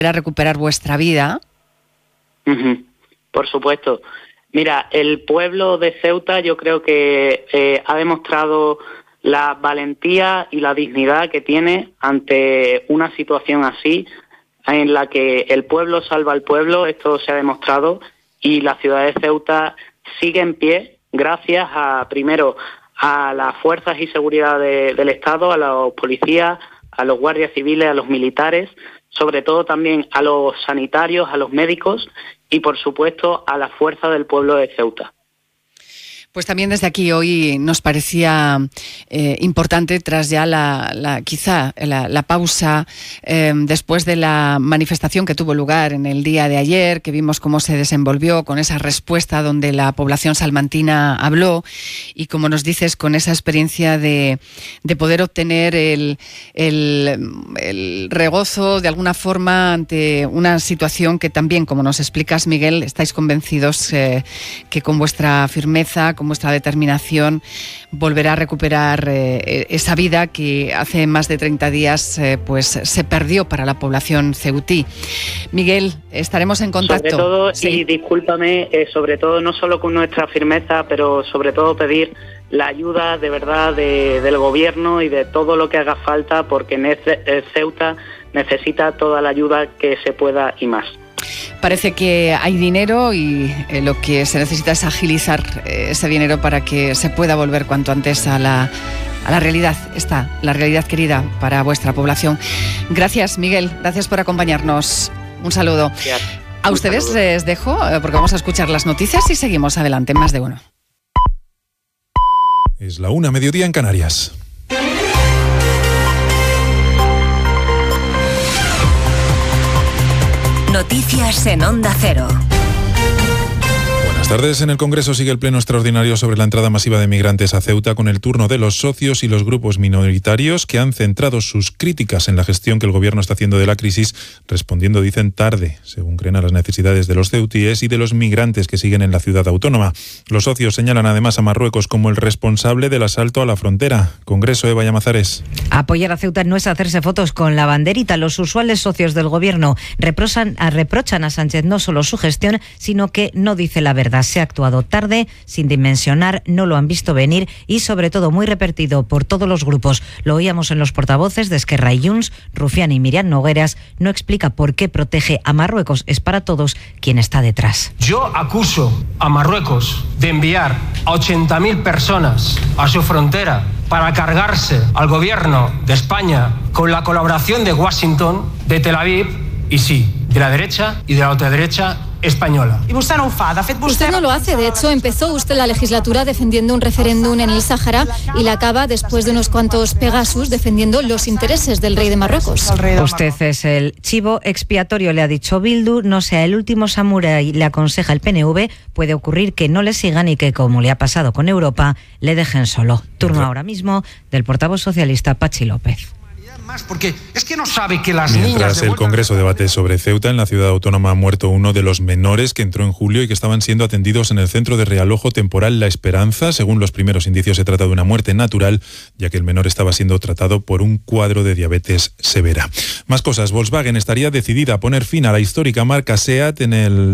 a recuperar vuestra vida. Por supuesto. Mira, el pueblo de Ceuta yo creo que ha demostrado la valentía y la dignidad que tiene ante una situación así, en la que el pueblo salva al pueblo. Esto se ha demostrado, y la ciudad de Ceuta sigue en pie gracias primero a las fuerzas y seguridad del Estado, a los policías, a los guardias civiles, a los militares, sobre todo también a los sanitarios, a los médicos y, por supuesto, a la fuerza del pueblo de Ceuta. Pues también desde aquí hoy nos parecía importante, tras ya quizá la pausa después de la manifestación que tuvo lugar en el día de ayer, que vimos cómo se desenvolvió con esa respuesta donde la población salmantina habló, y como nos dices, con esa experiencia de poder obtener el regozo de alguna forma ante una situación que también, como nos explicas, Miguel, estáis convencidos que con vuestra firmeza, con vuestra determinación, volverá a recuperar esa vida que hace más de 30 días pues se perdió para la población ceutí. Miguel, estaremos en contacto. Sobre todo, sí. Y discúlpame, sobre todo no solo con nuestra firmeza, pero sobre todo pedir la ayuda de verdad del gobierno y de todo lo que haga falta, porque Ceuta necesita toda la ayuda que se pueda y más. Parece que hay dinero y lo que se necesita es agilizar ese dinero para que se pueda volver cuanto antes a la realidad, la realidad querida para vuestra población. Gracias, Miguel, gracias por acompañarnos. Un saludo. Gracias. A ustedes les dejo, porque vamos a escuchar las noticias y seguimos adelante, más de uno. Es la 1:00 mediodía en Canarias. Noticias en Onda Cero. Buenas tardes. En el Congreso sigue el pleno extraordinario sobre la entrada masiva de migrantes a Ceuta, con el turno de los socios y los grupos minoritarios, que han centrado sus críticas en la gestión que el gobierno está haciendo de la crisis, respondiendo, dicen, tarde, según creen, a las necesidades de los ceutíes y de los migrantes que siguen en la ciudad autónoma. Los socios señalan además a Marruecos como el responsable del asalto a la frontera. Congreso, Eva Llamazares. Apoyar a Ceuta no es hacerse fotos con la banderita. Los usuales socios del gobierno reprochan a Sánchez no solo su gestión, sino que no dice la verdad. Se ha actuado tarde, sin dimensionar, no lo han visto venir y, sobre todo, muy repetido por todos los grupos. Lo oíamos en los portavoces de Esquerra y Junts. Rufián y Miriam Nogueras no explica por qué protege a Marruecos. Es para todos quien está detrás. Yo acuso a Marruecos de enviar a 80.000 personas a su frontera para cargarse al gobierno de España con la colaboración de Washington, de Tel Aviv y sí, de la derecha y de la ultraderecha española. Usted no lo hace. De hecho, empezó usted la legislatura defendiendo un referéndum en el Sáhara y la acaba, después de unos cuantos Pegasus, defendiendo los intereses del rey de Marruecos. Usted es el chivo expiatorio, le ha dicho Bildu. No sea el último samurái, le aconseja el PNV. Puede ocurrir que no le sigan y que, como le ha pasado con Europa, le dejen solo. Turno ahora mismo del portavoz socialista Pachi López. Porque es que no sabe que las Mientras el Congreso debate sobre Ceuta, en la ciudad autónoma ha muerto uno de los menores que entró en julio y que estaban siendo atendidos en el centro de realojo temporal La Esperanza. Según los primeros indicios, se trata de una muerte natural, ya que el menor estaba siendo tratado por un cuadro de diabetes severa. Más cosas. Volkswagen estaría decidida a poner fin a la histórica marca SEAT en el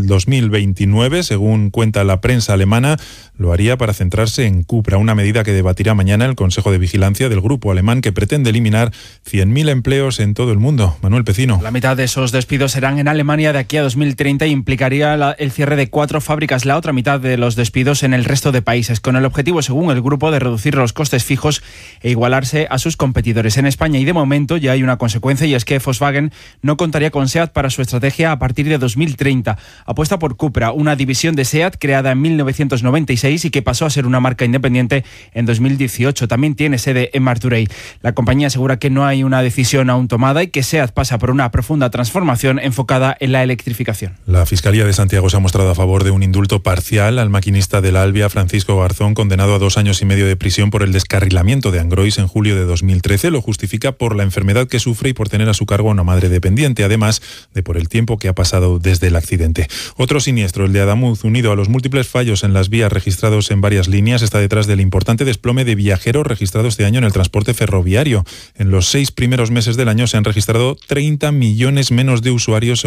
2029, según cuenta la prensa alemana. Lo haría para centrarse en Cupra, una medida que debatirá mañana el Consejo de Vigilancia del grupo alemán, que pretende eliminar 100.000 empleos en todo el mundo. Manuel Pecino. La mitad de esos despidos serán en Alemania de aquí a 2030 e implicaría el cierre de 4 fábricas, la otra mitad de los despidos en el resto de países, con el objetivo, según el grupo, de reducir los costes fijos e igualarse a sus competidores en España. Y de momento ya hay una consecuencia, y es que Volkswagen no contaría con SEAT para su estrategia a partir de 2030. Apuesta por Cupra, una división de SEAT creada en 1996 y que pasó a ser una marca independiente en 2018. También tiene sede en Martorell. La compañía asegura que no hay una decisión aún tomada y que SEAT pasa por una profunda transformación enfocada en la electrificación. La Fiscalía de Santiago se ha mostrado a favor de un indulto parcial al maquinista del Albia, Francisco Garzón, condenado a 2 años y medio de prisión por el descarrilamiento de Angrois en julio de 2013. Lo justifica por la enfermedad que sufre y por tener a su cargo a una madre dependiente, además de por el tiempo que ha pasado desde el accidente. Otro siniestro, el de Adamuz, unido a los múltiples fallos en las vías registrados en varias líneas, está detrás del importante desplome de viajeros registrado este año en el transporte ferroviario. En los 6 primeros meses del año se han registrado 30 millones menos de usuarios